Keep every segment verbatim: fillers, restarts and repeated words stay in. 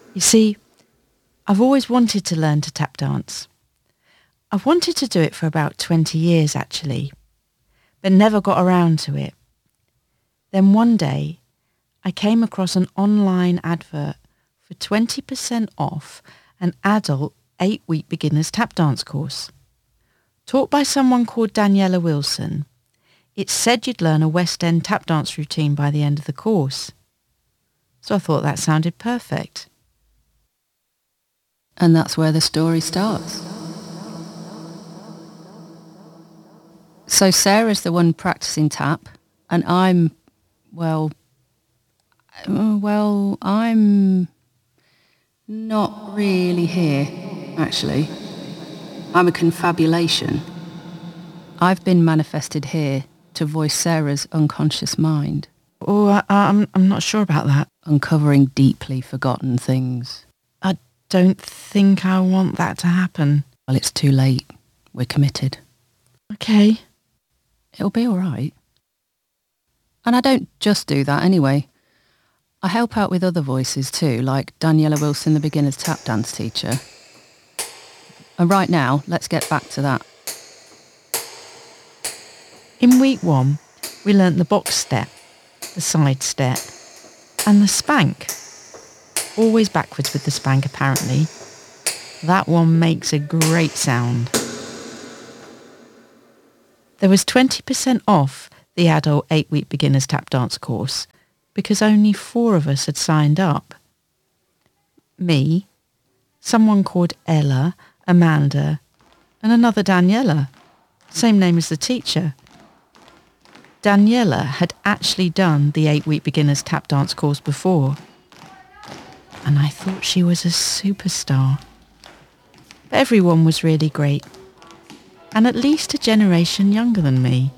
You see, I've always wanted to learn to tap dance. I've wanted to do it for about twenty years actually, but never got around to it. Then one day, I came across an online advert for twenty percent off an adult eight-week beginner's tap dance course. Taught by someone called Daniela Wilson, it said you'd learn a West End tap dance routine by the end of the course. So I thought that sounded perfect. And that's where the story starts. So Sarah's the one practicing tap, and I'm, well, uh, well, I'm not really here, actually. I'm a confabulation. I've been manifested here to voice Sarah's unconscious mind. Oh, I, I'm, I'm not sure about that. Uncovering deeply forgotten things. I don't think I want that to happen. Well, it's too late. We're committed. Okay. It'll be all right. And I don't just do that anyway. I help out with other voices too, like Daniela Wilson, the beginner's tap dance teacher. And right now, let's get back to that. In week one, we learnt the box step, the side step, and the spank. Always backwards with the spank, apparently. That one makes a great sound. There was twenty percent off the adult eight-week beginner's tap dance course because only four of us had signed up. Me, someone called Ella, Amanda, and another Daniela, same name as the teacher. Daniela had actually done the eight-week beginner's tap dance course before, and I thought she was a superstar. But everyone was really great, and at least a generation younger than me.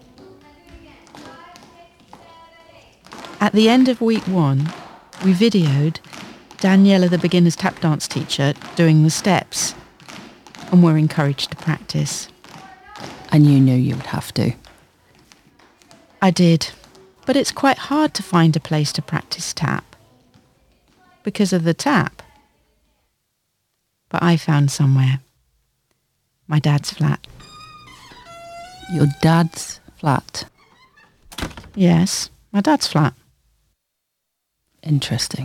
At the end of week one, we videoed Daniela, the beginner's tap dance teacher, doing the steps, and were encouraged to practice. And you knew you would have to. I did, but it's quite hard to find a place to practice tap because of the tap. But I found somewhere. My dad's flat. Your dad's flat? Yes, my dad's flat. Interesting.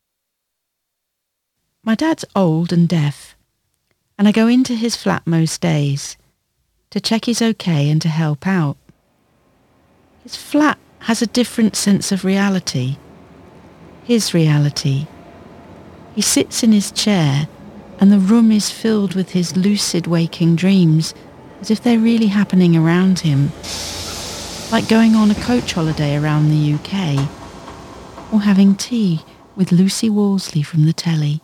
My dad's old and deaf, and I go into his flat most days to check he's okay and to help out. His flat has a different sense of reality. His reality. He sits in his chair and the room is filled with his lucid waking dreams as if they're really happening around him. Like going on a coach holiday around the U K or having tea with Lucy Wolseley from the telly.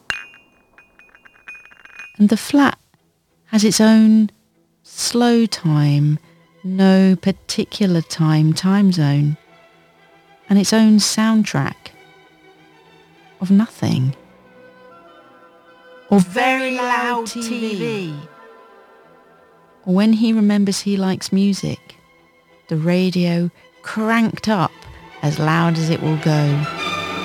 And the flat has its own slow time, no particular time time zone, and its own soundtrack of nothing. Or very loud T V. Or when he remembers he likes music, the radio cranked up as loud as it will go.